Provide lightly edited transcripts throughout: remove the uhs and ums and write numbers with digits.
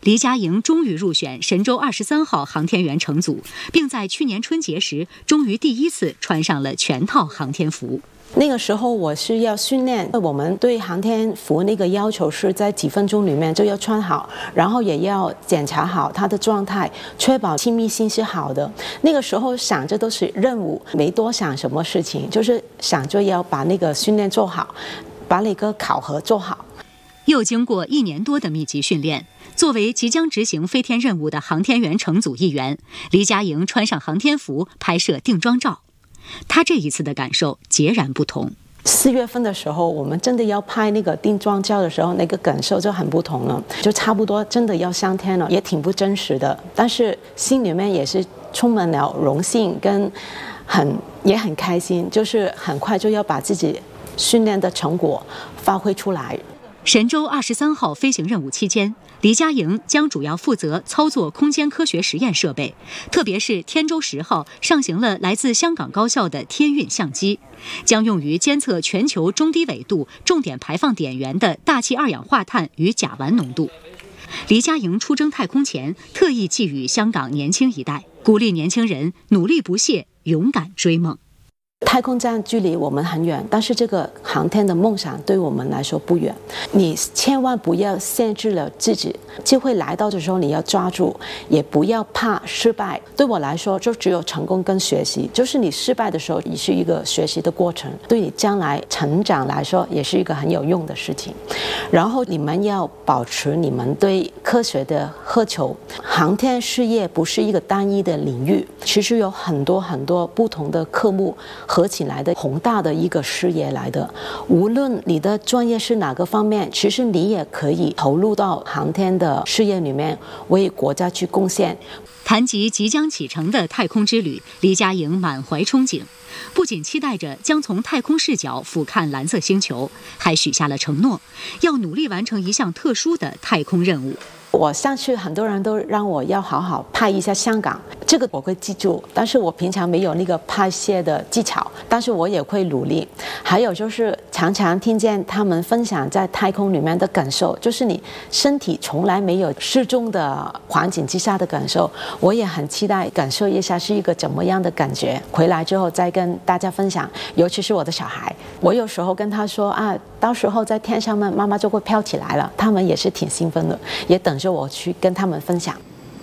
黎佳莹终于入选神舟23号航天员乘组，并在去年春节时终于第一次穿上了全套航天服。 那个时候我是要训练，我们对航天服那个要求是在几分钟里面就要穿好，然后也要检查好它的状态，确保亲密性是好的。那个时候想着都是任务，没多想什么事情，就是想着要把那个训练做好，把那个考核做好。 又经过1年多的密集训练，作为即将执行飞天任务的航天员乘组一员，黎佳莹穿上航天服拍摄定妆照。她这一次的感受截然不同。 4月份的时候，我们真的要拍那个定妆照的时候，那个感受就很不同了，就差不多真的要上天了，也挺不真实的，但是心里面也是充满了荣幸跟也很开心，就是很快就要把自己训练的成果发挥出来。 神舟23号飞行任务期间，黎佳莹将主要负责操作空间科学实验设备，特别是天舟10号上行了来自香港高校的天运相机，将用于监测全球中低纬度重点排放点源的大气二氧化碳与甲烷浓度。黎佳莹出征太空前，特意寄语香港年轻一代，鼓励年轻人努力不懈，勇敢追梦。 太空站距离我们很远，但是这个航天的梦想对我们来说不远。你千万不要限制了自己，机会来到的时候你要抓住，也不要怕失败。对我来说，就只有成功跟学习，就是你失败的时候也是一个学习的过程，对你将来成长来说也是一个很有用的事情。然后你们要保持你们对科学的渴求。航天事业不是一个单一的领域，其实有很多不同的科目合起来的宏大的一个事业来的。无论你的专业是哪个方面，其实你也可以投入到航天的事业里面，为国家去贡献。 谈及即将启程的太空之旅，黎佳莹满怀憧憬，不仅期待着将从太空视角俯瞰蓝色星球，还许下了承诺，要努力完成一项特殊的太空任务。 我上去很多人都让我要好好拍一下香港，这个我会记住，但是我平常没有那个拍摄的技巧，但是我也会努力。还有就是常常听见他们分享在太空里面的感受，就是你身体从来没有失重的环境之下的感受，我也很期待感受一下是一个怎么样的感觉，回来之后再跟大家分享。尤其是我的小孩，我有时候跟他说啊，到时候在天上面妈妈就会飘起来了，他们也是挺兴奋的，也等着我去跟他们分享。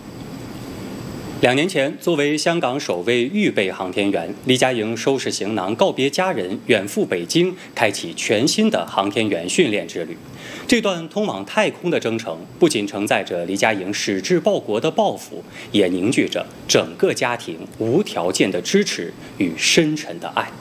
2年前，作为香港首位预备航天员，黎佳莹收拾行囊，告别家人，远赴北京，开启全新的航天员训练之旅。这段通往太空的征程，不仅承载着黎佳莹矢志报国的抱负，也凝聚着整个家庭无条件的支持与深沉的爱。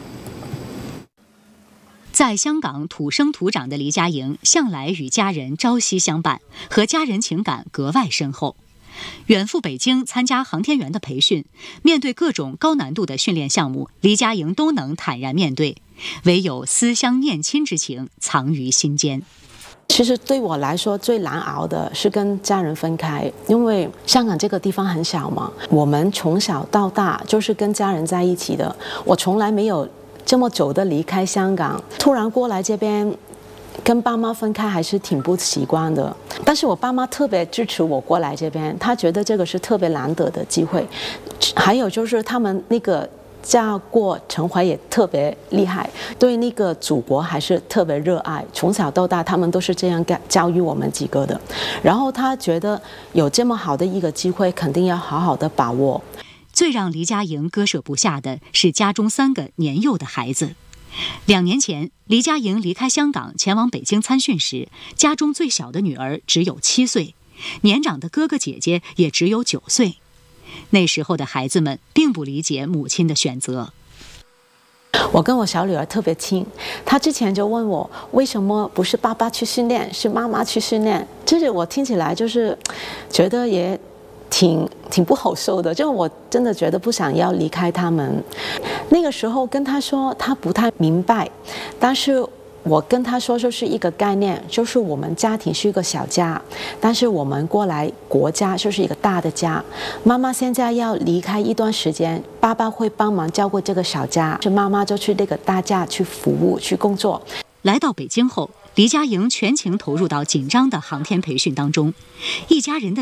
在香港土生土长的黎佳莹，向来与家人朝夕相伴，和家人情感格外深厚。远赴北京参加航天员的培训，面对各种高难度的训练项目，黎佳莹都能坦然面对，唯有思乡念亲之情藏于心间。 其实对我来说最难熬的是跟家人分开，因为香港这个地方很小嘛，我们从小到大就是跟家人在一起的，我从来没有这么久的离开香港，突然过来这边跟爸妈分开还是挺不习惯的。但是我爸妈特别支持我过来这边，他觉得这个是特别难得的机会。还有就是他们那个家国情怀也特别厉害，对那个祖国还是特别热爱，从小到大他们都是这样教育我们几个的。然后他觉得有这么好的一个机会，肯定要好好的把握。 最让黎佳莹割舍不下的是家中3个年幼的孩子。2年前，黎佳莹离开香港前往北京参训时，家中最小的女儿只有7岁，年长的哥哥姐姐也只有9岁。那时候的孩子们并不理解母亲的选择。 我跟我小女儿特别亲，她之前就问我为什么不是爸爸去训练，是妈妈去训练。这是我听起来就是觉得也挺不好受的，就我真的觉得不想要离开他们。那个时候跟他说，他不太明白，但是我跟他说就是一个概念，就是我们家庭是一个小家，但是我们过来国家就是一个大的家。妈妈现在要离开一段时间，爸爸会帮忙照顾这个小家，是妈妈就去那个大家去服务去工作。 来到北京后，黎佳莹全情投入到紧张的航天培训当中，一家人的